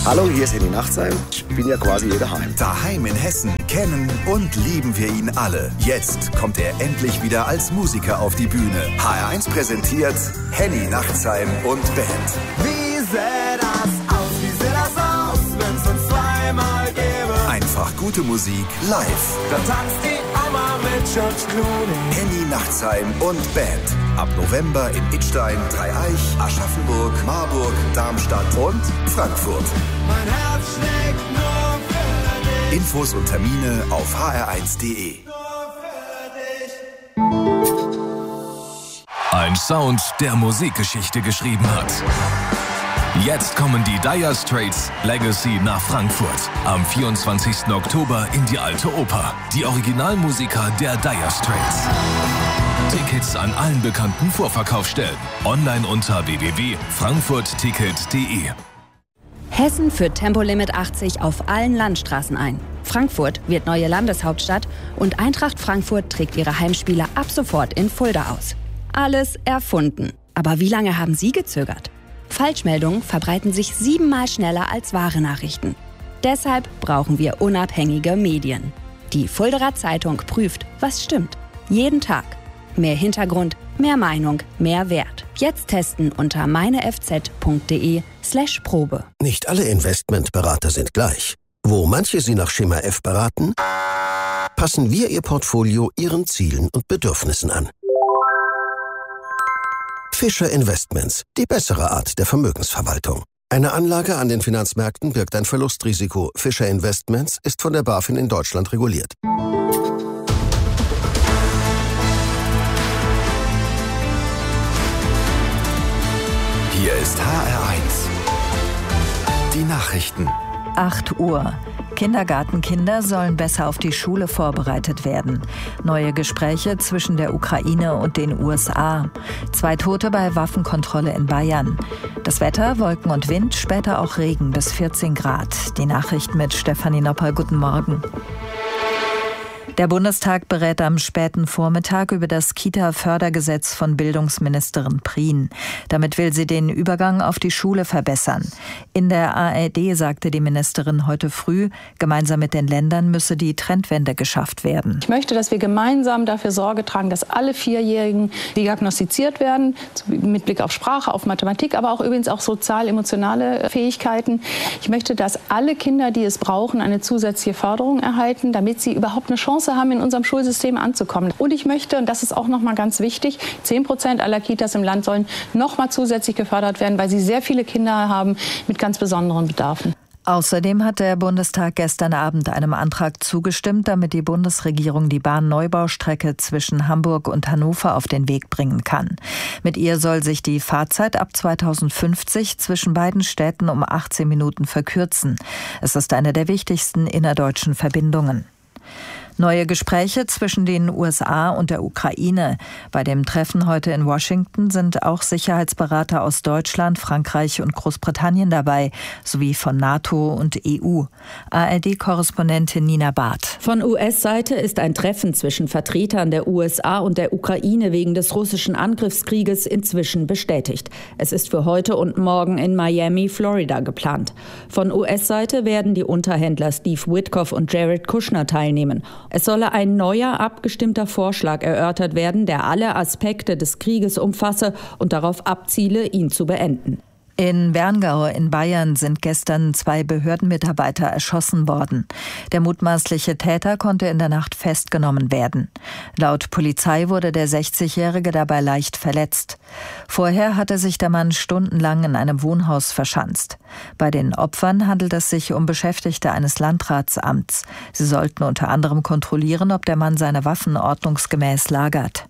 Hallo, hier ist Henny Nachtsheim. Ich bin ja quasi hier daheim. Daheim in Hessen kennen und lieben wir ihn alle. Jetzt kommt er endlich wieder als Musiker auf die Bühne. HR1 präsentiert Henny Nachtsheim und Band. Wie sähe das aus, wenn's uns zweimal gäbe? Einfach gute Musik live. Da tanzt die Oma mit George Clooney. Henny Nachtsheim und Band. Ab November in Idstein, Dreieich, Aschaffenburg, Marburg, Darmstadt und Frankfurt. Mein Herz schlägt nur für dich. Infos und Termine auf hr1.de. Ein Sound, der Musikgeschichte geschrieben hat. Jetzt kommen die Dire Straits Legacy nach Frankfurt. Am 24. Oktober in die Alte Oper. Die Originalmusiker der Dire Straits. Tickets an allen bekannten Vorverkaufsstellen. Online unter www.frankfurtticket.de. Hessen führt Tempolimit 80 auf allen Landstraßen ein. Frankfurt wird neue Landeshauptstadt und Eintracht Frankfurt trägt ihre Heimspiele ab sofort in Fulda aus. Alles erfunden. Aber wie lange haben Sie gezögert? Falschmeldungen verbreiten sich 7-mal schneller als wahre Nachrichten. Deshalb brauchen wir unabhängige Medien. Die Fuldaer Zeitung prüft, was stimmt. Jeden Tag. Mehr Hintergrund, mehr Meinung, mehr Wert. Jetzt testen unter meinefz.de/Probe. Nicht alle Investmentberater sind gleich. Wo manche Sie nach Schema F beraten, passen wir Ihr Portfolio Ihren Zielen und Bedürfnissen an. Fischer Investments, die bessere Art der Vermögensverwaltung. Eine Anlage an den Finanzmärkten birgt ein Verlustrisiko. Fischer Investments ist von der BaFin in Deutschland reguliert. Hier ist HR1. Die Nachrichten. 8 Uhr. Kindergartenkinder sollen besser auf die Schule vorbereitet werden. Neue Gespräche zwischen der Ukraine und den USA. 2 Tote bei Waffenkontrolle in Bayern. Das Wetter, Wolken und Wind, später auch Regen bis 14 Grad. Die Nachrichten mit Stefanie Noppel. Guten Morgen. Der Bundestag berät am späten Vormittag über das Kita-Fördergesetz von Bildungsministerin Prien. Damit will sie den Übergang auf die Schule verbessern. In der ARD sagte die Ministerin heute früh, gemeinsam mit den Ländern müsse die Trendwende geschafft werden. Ich möchte, dass wir gemeinsam dafür Sorge tragen, dass alle 4-Jährigen diagnostiziert werden, mit Blick auf Sprache, auf Mathematik, aber auch übrigens auch sozial-emotionale Fähigkeiten. Ich möchte, dass alle Kinder, die es brauchen, eine zusätzliche Förderung erhalten, damit sie überhaupt eine Chance haben, in unserem Schulsystem anzukommen. Und ich möchte, und das ist auch noch mal ganz wichtig, 10% aller Kitas im Land sollen noch mal zusätzlich gefördert werden, weil sie sehr viele Kinder haben mit ganz besonderen Bedarfen. Außerdem hat der Bundestag gestern Abend einem Antrag zugestimmt, damit die Bundesregierung die Bahnneubau-Strecke zwischen Hamburg und Hannover auf den Weg bringen kann. Mit ihr soll sich die Fahrzeit ab 2050 zwischen beiden Städten um 18 Minuten verkürzen. Es ist eine der wichtigsten innerdeutschen Verbindungen. Neue Gespräche zwischen den USA und der Ukraine. Bei dem Treffen heute in Washington sind auch Sicherheitsberater aus Deutschland, Frankreich und Großbritannien dabei, sowie von NATO und EU. ARD-Korrespondentin Nina Barth. Von US-Seite ist ein Treffen zwischen Vertretern der USA und der Ukraine wegen des russischen Angriffskrieges inzwischen bestätigt. Es ist für heute und morgen in Miami, Florida geplant. Von US-Seite werden die Unterhändler Steve Witkoff und Jared Kushner teilnehmen. Es solle ein neuer, abgestimmter Vorschlag erörtert werden, der alle Aspekte des Krieges umfasse und darauf abziele, ihn zu beenden. In Werngau in Bayern sind gestern 2 Behördenmitarbeiter erschossen worden. Der mutmaßliche Täter konnte in der Nacht festgenommen werden. Laut Polizei wurde der 60-Jährige dabei leicht verletzt. Vorher hatte sich der Mann stundenlang in einem Wohnhaus verschanzt. Bei den Opfern handelt es sich um Beschäftigte eines Landratsamts. Sie sollten unter anderem kontrollieren, ob der Mann seine Waffen ordnungsgemäß lagert.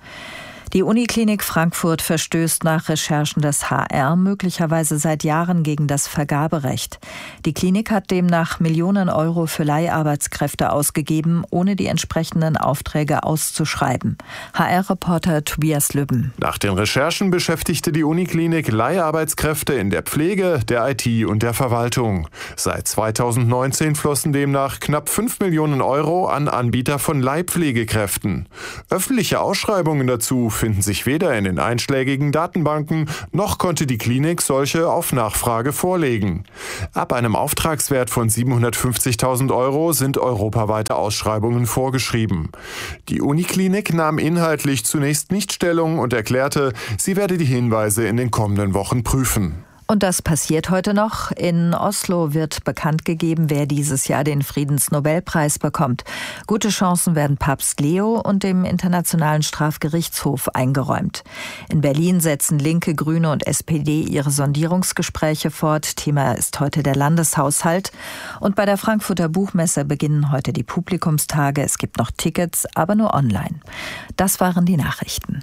Die Uniklinik Frankfurt verstößt nach Recherchen des HR möglicherweise seit Jahren gegen das Vergaberecht. Die Klinik hat demnach Millionen Euro für Leiharbeitskräfte ausgegeben, ohne die entsprechenden Aufträge auszuschreiben. HR-Reporter Tobias Lübben. Nach den Recherchen beschäftigte die Uniklinik Leiharbeitskräfte in der Pflege, der IT und der Verwaltung. Seit 2019 flossen demnach knapp 5 Millionen Euro an Anbieter von Leihpflegekräften. Öffentliche Ausschreibungen dazu finden sich weder in den einschlägigen Datenbanken, noch konnte die Klinik solche auf Nachfrage vorlegen. Ab einem Auftragswert von 750.000 € sind europaweite Ausschreibungen vorgeschrieben. Die Uniklinik nahm inhaltlich zunächst nicht Stellung und erklärte, sie werde die Hinweise in den kommenden Wochen prüfen. Und das passiert heute noch. In Oslo wird bekannt gegeben, wer dieses Jahr den Friedensnobelpreis bekommt. Gute Chancen werden Papst Leo und dem Internationalen Strafgerichtshof eingeräumt. In Berlin setzen Linke, Grüne und SPD ihre Sondierungsgespräche fort. Thema ist heute der Landeshaushalt. Und bei der Frankfurter Buchmesse beginnen heute die Publikumstage. Es gibt noch Tickets, aber nur online. Das waren die Nachrichten.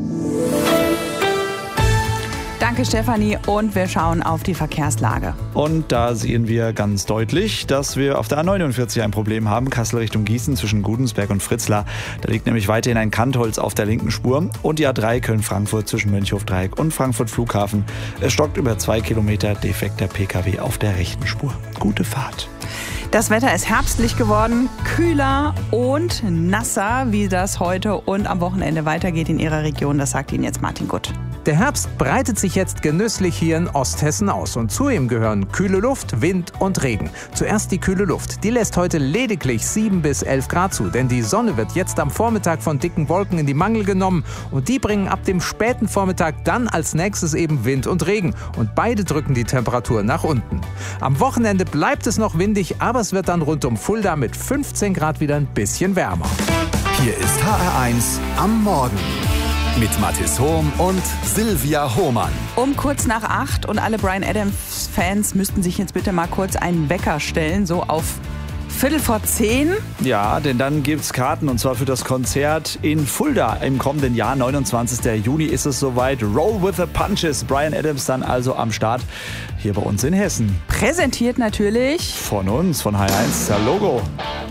Danke, Stefanie. Und wir schauen auf die Verkehrslage. Und da sehen wir ganz deutlich, dass wir auf der A49 ein Problem haben. Kassel Richtung Gießen zwischen Gudensberg und Fritzlar. Da liegt nämlich weiterhin ein Kantholz auf der linken Spur. Und die A3 Köln-Frankfurt zwischen Mönchhof-Dreieck und Frankfurt-Flughafen. Es stockt über 2 Kilometer, defekter Pkw auf der rechten Spur. Gute Fahrt. Das Wetter ist herbstlich geworden, kühler und nasser, wie das heute und am Wochenende weitergeht in Ihrer Region. Das sagt Ihnen jetzt Martin Gutt. Der Herbst breitet sich jetzt genüsslich hier in Osthessen aus und zu ihm gehören kühle Luft, Wind und Regen. Zuerst die kühle Luft. Die lässt heute lediglich 7 bis 11 Grad zu, denn die Sonne wird jetzt am Vormittag von dicken Wolken in die Mangel genommen und die bringen ab dem späten Vormittag dann als nächstes eben Wind und Regen und beide drücken die Temperatur nach unten. Am Wochenende bleibt es noch windig, aber es wird dann rund um Fulda mit 15 Grad wieder ein bisschen wärmer. Hier ist HR1 am Morgen. Mit Mathis Hohm und Silvia Hohmann. Um kurz nach 8 und alle Bryan Adams-Fans müssten sich jetzt bitte mal kurz einen Wecker stellen, so auf 9:15. Ja, denn dann gibt's Karten und zwar für das Konzert in Fulda im kommenden Jahr. 29. Juni ist es soweit. Roll with the Punches. Bryan Adams dann also am Start hier bei uns in Hessen. Präsentiert natürlich von uns, von HR1, der Logo.